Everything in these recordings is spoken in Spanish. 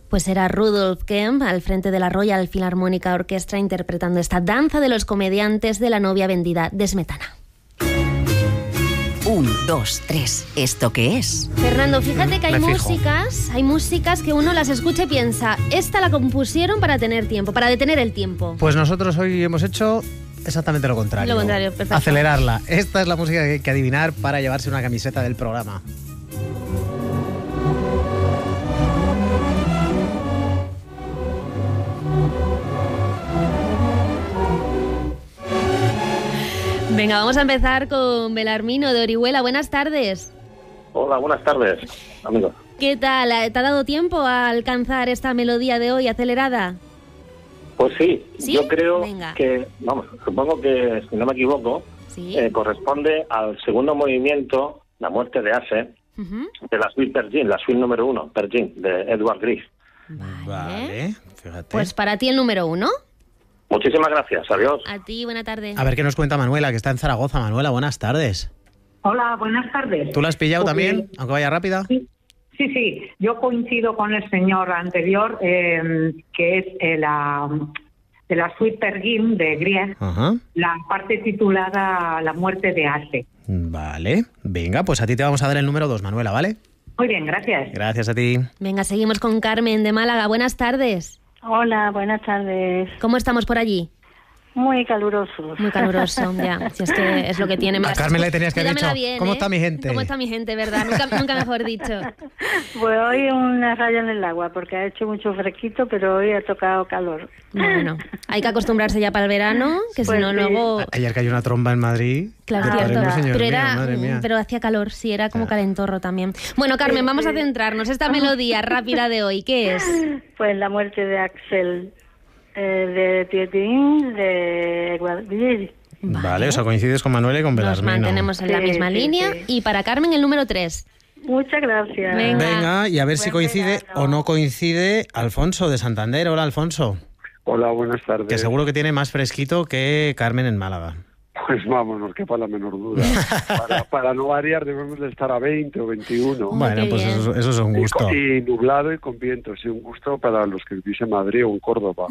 Pues era Rudolf Kemp al frente de la Royal Philharmonic Orchestra interpretando esta danza de los comediantes de la novia vendida de Smetana. 1, 2, 3. ¿Esto qué es? Fernando, fíjate que hay músicas que uno las escucha y piensa, esta la compusieron para tener tiempo, para detener el tiempo. Pues nosotros hoy hemos hecho exactamente lo contrario. Lo contrario, perfecto. Acelerarla. Esta es la música que hay que adivinar para llevarse una camiseta del programa. Venga, vamos a empezar con Belarmino de Orihuela. Buenas tardes. Hola, buenas tardes, amigo. ¿Qué tal? ¿Te ha dado tiempo a alcanzar esta melodía de hoy acelerada? Pues sí, ¿Sí? Yo creo Venga. que, supongo que, si no me equivoco, Sí. Corresponde al segundo movimiento, La muerte de Ace, de la suite Pergin, la suite número 1, Pergin, de Edward Grieg. Vale, fíjate. Pues para ti el número 1. Muchísimas gracias, adiós. A ti, buena tarde. A ver qué nos cuenta Manuela, que está en Zaragoza. Manuela, buenas tardes. Hola, buenas tardes. ¿Tú la has pillado Pues, también, aunque vaya rápida? Sí. Yo coincido con el señor anterior, que es de la suite Pergin de Grieg, Ajá. la parte titulada La muerte de Ace. Vale, venga, pues a ti te vamos a dar el número 2, Manuela, ¿vale? Muy bien, gracias. Gracias a ti. Venga, seguimos con Carmen de Málaga. Buenas tardes. Hola, buenas tardes. ¿Cómo estamos por allí? Muy calurosos. Muy caluroso, ya. Si es que es lo que tiene. A Carmen le tenías que haber Cuídamela dicho, bien, ¿cómo está mi gente? ¿Cómo está mi gente, verdad? Nunca mejor dicho. Pues hoy una raya en el agua, porque ha hecho mucho fresquito, pero hoy ha tocado calor. Bueno, hay que acostumbrarse ya para el verano, que Pues si no sí. luego... Ayer cayó una tromba en Madrid. Claro, de cierto. Padre Señor Pero mío, madre mía. pero hacía calor, sí, era como calentorro también. Bueno, Carmen, vamos a centrarnos. Esta melodía rápida de hoy, ¿qué es? Pues la muerte de Axel, de Tietín, de Guadalquivir. Vale, o sea, coincides con Manuela y con Nos Belarmino. mantenemos en la Sí, misma sí, línea. sí. Y para Carmen, el número 3. Muchas gracias. Venga, y a ver si Buen coincide verano. o no coincide Alfonso de Santander. Hola, Alfonso. Hola, buenas tardes. Que seguro que tiene más fresquito que Carmen en Málaga. Pues vámonos, que para la menor duda. para no variar debemos de estar a 20 o 21. Bueno, qué pues bien. eso es un gusto. Y nublado y con viento, sí, un gusto para los que vivís en Madrid o en Córdoba.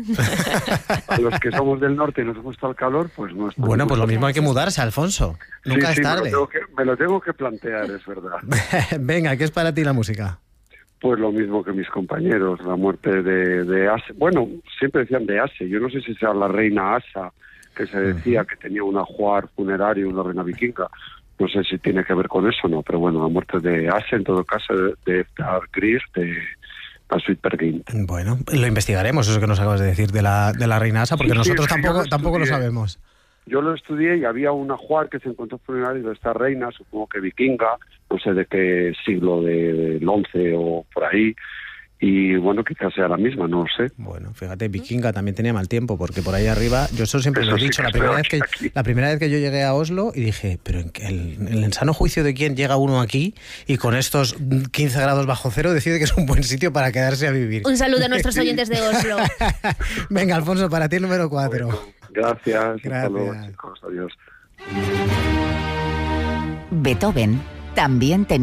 A los que somos del norte y nos gusta el calor, pues no es tan Bueno, pues lo gusto. mismo hay que mudarse, Alfonso. Nunca Sí, es tarde. me lo tengo que plantear, es verdad. Venga, ¿qué es para ti la música? Pues lo mismo que mis compañeros, la muerte de Ase. Bueno, siempre decían de Ase, yo no sé si sea la reina Asa, que se decía que tenía un ajuar funerario, una reina vikinga. No sé si tiene que ver con eso o no, pero bueno, la muerte de Ase, en todo caso, de Edvard Grieg, de la suite Pergin. Bueno, lo investigaremos, eso que nos acabas de decir de la reina Asa, porque Sí, nosotros sí, yo tampoco lo estudié. sabemos. Yo lo estudié y había un ajuar que se encontró funerario de esta reina, supongo que vikinga, no sé de qué siglo, del 11 o por ahí, y bueno, quizás sea la misma, no lo sé. Bueno, fíjate, vikinga también tenía mal tiempo, porque por ahí arriba, yo eso siempre Eso lo he sí dicho, que la es primera peor que aquí. vez que yo llegué a Oslo y dije, pero en el sano juicio de quién llega uno aquí y con estos 15 grados bajo cero decide que es un buen sitio para quedarse a vivir. Un saludo a nuestros oyentes de Oslo. Venga, Alfonso, para ti el número 4. Bueno, gracias. Hasta luego, Gracias. chicos. Adiós. Beethoven también tenía